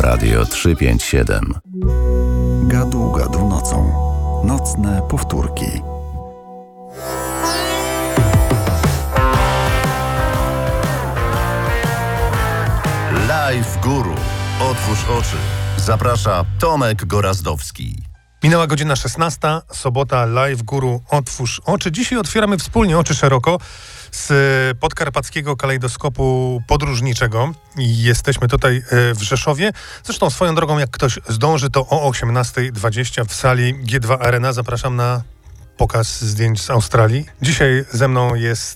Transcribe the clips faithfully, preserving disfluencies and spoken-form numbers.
Radio trzysta pięćdziesiąt siedem. Gadu, gadu nocą. Nocne powtórki. Live Guru. Otwórz oczy. Zaprasza Tomek Gorazdowski. Minęła godzina szesnasta, sobota, Live Guru, otwórz oczy. Dzisiaj otwieramy wspólnie oczy szeroko z podkarpackiego kalejdoskopu podróżniczego. Jesteśmy tutaj w Rzeszowie. Zresztą swoją drogą, jak ktoś zdąży, to o osiemnasta dwadzieścia w sali G dwa Arena. Zapraszam na pokaz zdjęć z Australii. Dzisiaj ze mną jest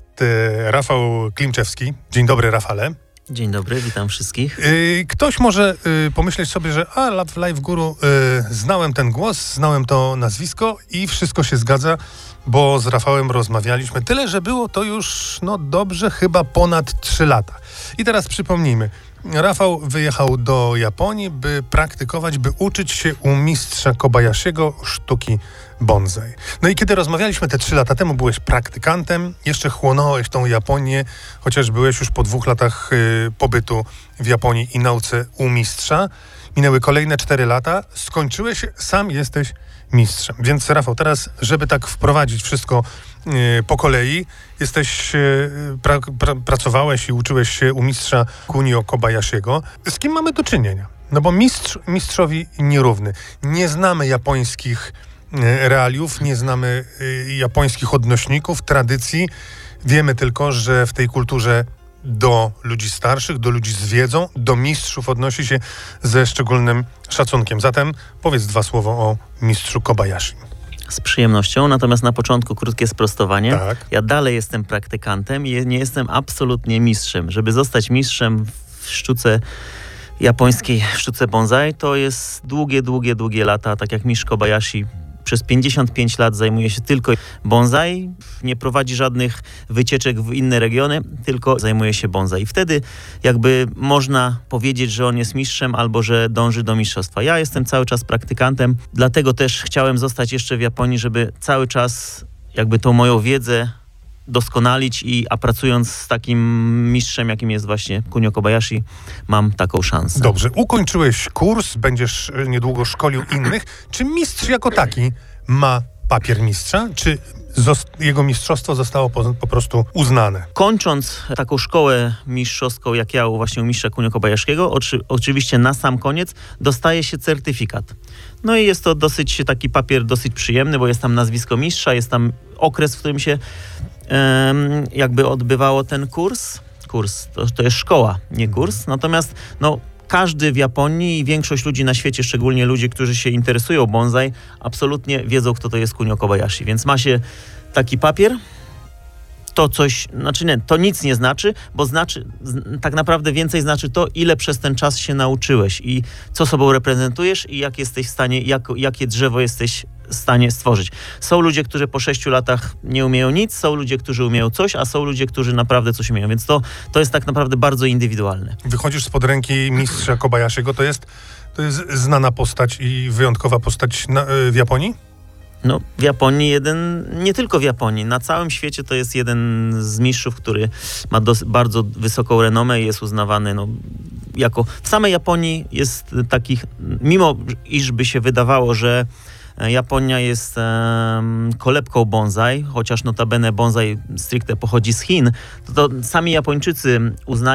Rafał Klimczewski. Dzień dobry, Rafale. Dzień dobry, witam wszystkich. Ktoś może pomyśleć sobie, że a, w Live Guru znałem ten głos, znałem to nazwisko i wszystko się zgadza, bo z Rafałem rozmawialiśmy. Tyle, że było to już, no dobrze, chyba ponad trzy lata. I teraz przypomnijmy. Rafał wyjechał do Japonii, by praktykować, by uczyć się u mistrza Kobayashiego sztuki bonsai. No i kiedy rozmawialiśmy te trzy lata temu, byłeś praktykantem, jeszcze chłonąłeś tą Japonię, chociaż byłeś już po dwóch latach y, pobytu w Japonii i nauce u mistrza. Minęły kolejne cztery lata, skończyłeś, sam jesteś mistrzem. Więc Rafał, teraz, żeby tak wprowadzić wszystko y, po kolei, jesteś, y, pra, pra, pracowałeś i uczyłeś się u mistrza Kunio Kobayashiego. Z kim mamy do czynienia? No bo mistrz mistrzowi nierówny. Nie znamy japońskich y, realiów, nie znamy y, japońskich odnośników, tradycji. Wiemy tylko, że w tej kulturze do ludzi starszych, do ludzi z wiedzą, do mistrzów odnosi się ze szczególnym szacunkiem. Zatem powiedz dwa słowa o mistrzu Kobayashi. Z przyjemnością, natomiast na początku krótkie sprostowanie. Tak. Ja dalej jestem praktykantem i nie jestem absolutnie mistrzem. Żeby zostać mistrzem w sztuce japońskiej, w sztuce bonsai, to jest długie, długie, długie lata, tak jak mistrz Kobayashi. Przez pięćdziesiąt pięć lat zajmuje się tylko bonsai, nie prowadzi żadnych wycieczek w inne regiony, tylko zajmuje się bonsai. I wtedy jakby można powiedzieć, że on jest mistrzem albo że dąży do mistrzostwa. Ja jestem cały czas praktykantem, dlatego też chciałem zostać jeszcze w Japonii, żeby cały czas jakby tą moją wiedzę doskonalić, i a pracując z takim mistrzem, jakim jest właśnie Kunio Kobayashi, mam taką szansę. Dobrze, ukończyłeś kurs, będziesz niedługo szkolił innych. Czy mistrz jako taki ma papier mistrza, czy zost- jego mistrzostwo zostało po, po prostu uznane? Kończąc taką szkołę mistrzowską, jak ja właśnie u mistrza Kunio Kobayashiego, oczy- oczywiście na sam koniec dostaje się certyfikat. No i jest to dosyć taki papier dosyć przyjemny, bo jest tam nazwisko mistrza, jest tam okres, w którym się um, jakby odbywało ten kurs. Kurs to, to jest szkoła, nie kurs. Natomiast no, każdy w Japonii i większość ludzi na świecie, szczególnie ludzie, którzy się interesują bonsai, absolutnie wiedzą, kto to jest Kunio Kobayashi. Więc ma się taki papier. To coś, znaczy nie, to nic nie znaczy, bo znaczy, z, tak naprawdę więcej znaczy to, ile przez ten czas się nauczyłeś i co sobą reprezentujesz i jak jesteś w stanie, jak, jakie drzewo jesteś w stanie stworzyć. Są ludzie, którzy po sześciu latach nie umieją nic, są ludzie, którzy umieją coś, a są ludzie, którzy naprawdę coś umieją, więc to, to jest tak naprawdę bardzo indywidualne. Wychodzisz spod ręki mistrza Kobayashiego, to jest, to jest znana postać i wyjątkowa postać na, w Japonii? No, w Japonii jeden, nie tylko w Japonii, na całym świecie to jest jeden z mistrzów, który ma dos- bardzo wysoką renomę i jest uznawany no, jako... W samej Japonii jest takich, mimo iż by się wydawało, że Japonia jest um, kolebką bonsai, chociaż notabene bonsai stricte pochodzi z Chin, to, to sami Japończycy uznają,